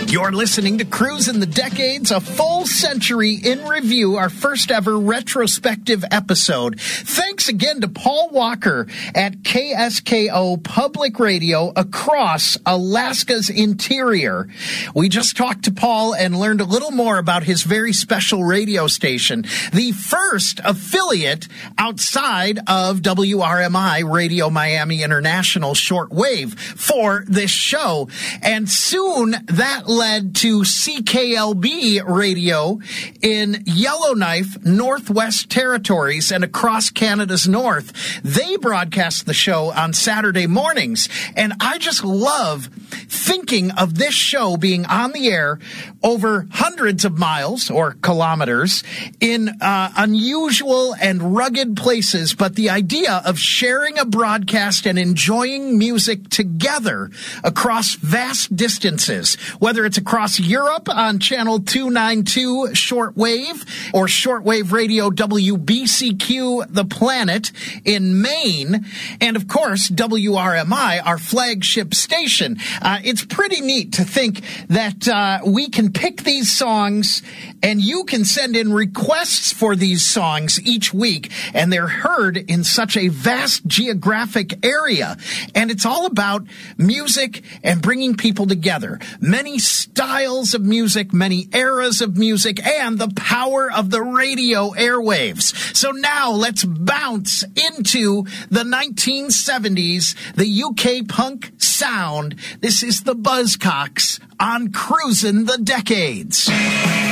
You're listening to Cruisin' the Decades, a full century in review, our first ever retrospective episode. Thanks again to Paul Walker at KSKO Public Radio across Alaska's interior. We just talked to Paul and learned a little more about his very special radio station, the first affiliate outside of WRMI, Radio Miami International shortwave, for this show. And soon that led to CKLB Radio in Yellowknife, Northwest Territories, and across Canada's north. They broadcast the show on Saturday mornings, and I just love thinking of this show being on the air over hundreds of miles or kilometers in unusual and rugged places, but the idea of sharing a broadcast and enjoying music together across vast distances, whether it's across Europe on channel 292 shortwave or shortwave radio WBCQ The Planet in Maine, and of course WRMI, our flagship station. It's pretty neat to think that we can pick these songs and you can send in requests for these songs each week, and they're heard in such a vast geographic area. And it's all about music and bringing people together. Many styles of music, many eras of music, and the power of the radio airwaves. So now let's bounce into the 1970s, the UK punk sound. This is the Buzzcocks on Cruisin' the Decades.